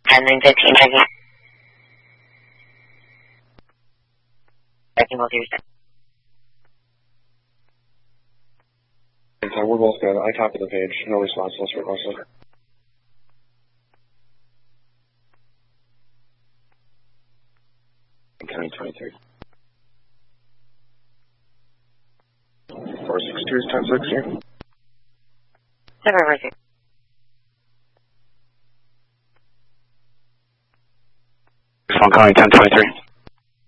10-9-15, checking. Checking both ears. We're both good. I copy the page. No response. Let's request it. County 23. 462 is 10-6 here. 7-4-6. Respond County 10-23.